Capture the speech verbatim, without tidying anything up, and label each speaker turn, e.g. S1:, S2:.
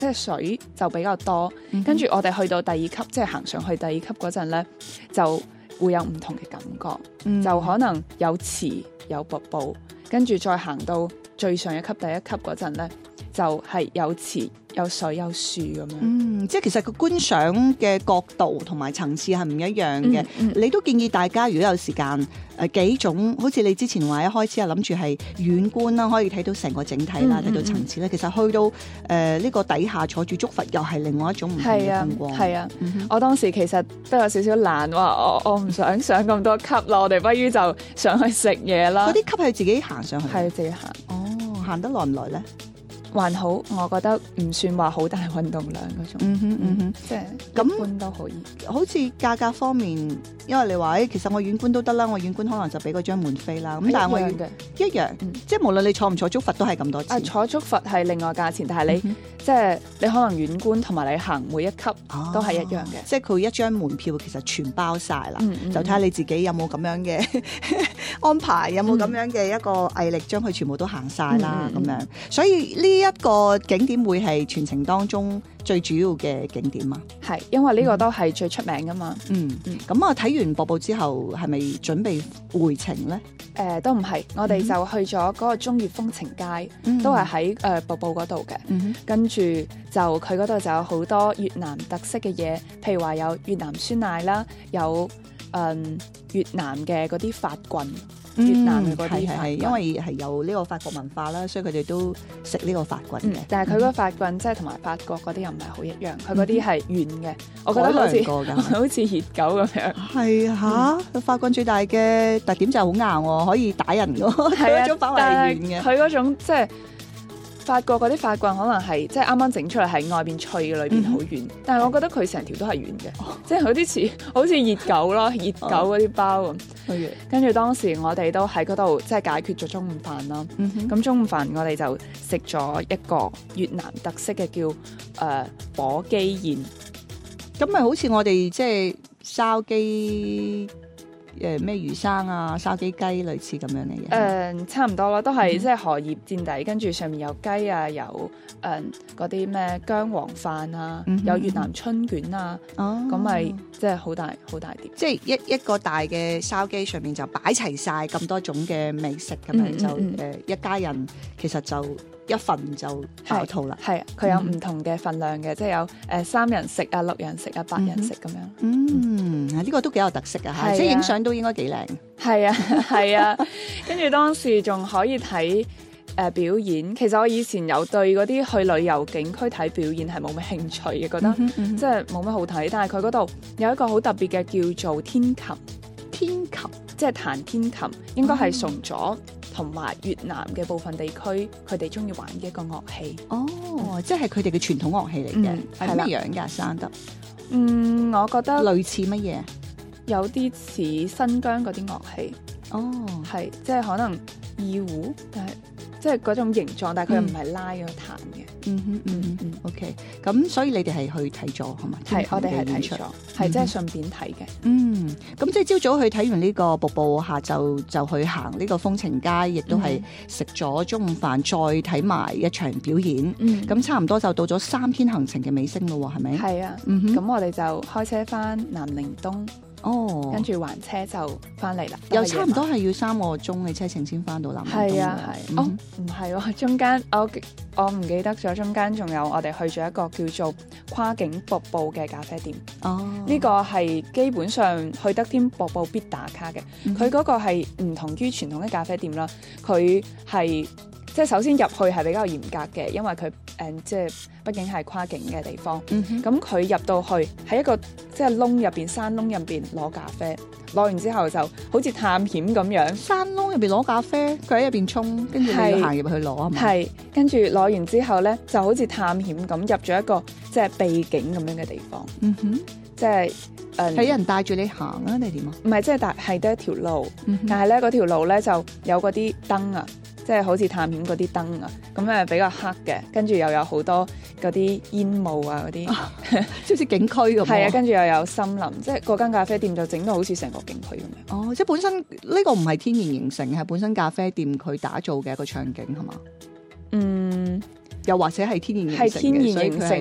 S1: 即係水就比較多，
S2: 嗯、
S1: 跟住我哋去到第二級，即係行上去第二級嗰陣咧，就會有唔同嘅感覺，
S2: 嗯、
S1: 就可能有池有瀑布，跟住再行到最上一級第一級嗰陣咧，就係、是、有池有水有樹咁樣。
S2: 嗯，即係其實個觀賞嘅角度同埋層次係唔一樣嘅。
S1: 嗯嗯、
S2: 你都建議大家如果有時間誒、呃、幾種，好似你之前話一開始係諗住係遠觀啦，可以睇到成個整體啦，睇、嗯、到層次咧。其實去到誒呢、呃這個底下坐住竹筏，又係另外一種唔同嘅風光。
S1: 係啊，
S2: 嗯、哼
S1: 我當時其實都有少少懶，話我我唔想上咁多級啦，我哋不如就上去食嘢啦。
S2: 嗰啲級係自己行上去，
S1: 係自己行。
S2: 哦，行得耐唔耐咧？
S1: 還好，我覺得唔算話好大運動量嗰種。
S2: 嗯哼嗯哼，
S1: 即係咁一般都可以。
S2: 好似價格方面，因為你話誒，其實我遠觀都得啦，我遠觀可能就俾嗰張門飛啦。咁但係我
S1: 嘅
S2: 一樣，嗯、即係無論你坐唔坐竹筏都係咁多錢。
S1: 啊，坐竹筏係另外價錢，但係你、嗯、即係你可能遠觀同埋你行每一級都係一樣嘅、哦。
S2: 即係佢一張門票其實全包晒啦，
S1: 嗯嗯、
S2: 就睇下你自己有冇咁樣嘅安排，有冇咁樣嘅一個毅力將佢全部都行晒啦咁樣。所以呢一個景點會係全程當中最主要嘅景點啊，
S1: 係因為呢個都係最出名噶嘛。
S2: 嗯，咁啊睇完瀑布之後，係咪準備回程咧？
S1: 誒、呃，都唔係，我哋就去咗嗰個中越風情街，嗯、都係喺誒瀑布嗰度嘅。嗯、跟住就佢嗰度就有好多越南特色嘅嘢，譬如話有越南酸奶啦，有誒、嗯、越南嘅嗰啲法棍。越南嘅嗰啲係
S2: 因為係有呢個法國文化啦，所以佢哋都食呢個法棍嘅、嗯。但
S1: 係佢個法棍即係同埋法國嗰啲又唔係好一樣，佢嗰啲係軟嘅，嗯、我覺得好似好似熱狗咁樣。係嚇，
S2: 嗯、法棍最大嘅特點就係好硬喎，可以打人㗎。係啊，
S1: 但係佢嗰種即係。法國嗰啲法棍可能係即係啱啱整出嚟係外邊脆嘅，裏邊好軟，嗯、但係我覺得佢成條都係軟嘅，哦、即係有啲似好似熱狗咯，熱狗嗰啲包咁。哦、跟住當時我哋都喺嗰度即係解決咗中午飯啦。咁、嗯、哼中午飯我哋就食咗一個越南特色嘅叫誒、呃、火雞宴。
S2: 咁咪好似我哋即係燒雞。誒咩魚生啊、燒雞雞類似咁樣嘅嘢，誒、
S1: 呃、差唔多咯，都係、嗯、即係荷葉墊底，跟住上面有雞啊，有誒嗰啲咩薑黃飯啊，嗯、哼有越南春卷啊，咁咪、哦、即係好大好大碟，
S2: 即係一一個大嘅燒雞上面就擺齊晒咁多種嘅美食咁樣，嗯、就誒、嗯呃、一家人其實就一份就飽肚啦。
S1: 係啊，佢有唔同嘅份量嘅，嗯、即係有誒、呃、三人食啊、六人食啊、八人食咁樣。
S2: 嗯，呢、嗯這個都幾有特色啊，嚇！即係影相都應該幾靚。
S1: 係啊，係啊，跟住當時仲可以睇誒、呃、表演。其實我以前有對嗰啲去旅遊景區睇表演係冇乜興趣嘅，覺得、嗯嗯、即係冇乜好睇。但係佢嗰度有一個好特別嘅叫做天琴，
S2: 天琴
S1: 即係彈天琴，應該係崇左同埋越南嘅部分地區佢哋中意玩嘅一個樂器。
S2: 哦，嗯、即係佢哋嘅傳統樂器嚟嘅，係咩、嗯、樣㗎？生得
S1: 嗯，我覺得
S2: 類似乜嘢？
S1: 有啲似新疆嗰啲樂器，哦，係即係可能二胡，但係即係嗰種形狀，但係佢又唔係拉咗彈嘅。
S2: 嗯哼嗯嗯 OK，咁所以你哋係去睇咗係嘛？
S1: 係，我哋係睇咗，係即係順便睇嘅。
S2: 嗯，咁即係朝早去睇完呢個瀑布，下晝就去行呢個風情街，亦都係食咗中午飯，再睇埋一場表演。嗯，咁差唔多就到咗三天行程嘅尾聲咯，係咪？
S1: 係啊，嗯哼，咁我哋就開車翻南寧東。哦，跟住還車就翻嚟啦，
S2: 又差唔多係要三個鐘嘅車程先翻到南寧東。
S1: 係啊係，嗯、哦唔係喎，中間我我唔記得咗，中間仲有我哋去咗一個叫做跨境瀑布嘅咖啡店。哦，呢個係基本上去得添瀑布必打卡嘅。佢嗰、嗯、個係唔同於傳統嘅咖啡店啦，佢係。即係首先入去係比較嚴格嘅，因為佢誒、呃、即係畢竟係跨境嘅地方。咁佢入到去喺一個即係窿入邊，山窿入邊攞咖啡，攞完之後就好似探險咁樣。山窿入邊攞咖啡，佢喺入邊沖，跟住你要行入去攞係嘛？係，跟住攞完之後咧，就好似探險咁入咗一個即係秘境咁樣嘅地方。嗯哼，即係誒係人帶住你行啊定係點啊？唔係，即係但係得一條路，嗯、哼但係咧嗰條路咧就有嗰啲燈啊。即係好似探險嗰啲燈啊，咁誒比較黑嘅，跟住又有好多嗰啲煙霧啊嗰啲，即係似景區咁。係啊，跟住又有森林，即係嗰間咖啡店就整到好似成個景區咁樣。哦，即係本身呢個唔係天然形成，係本身咖啡店佢打造嘅一個場景係嘛？嗯，
S2: 又或者係天然形成嘅，
S1: 係天然形成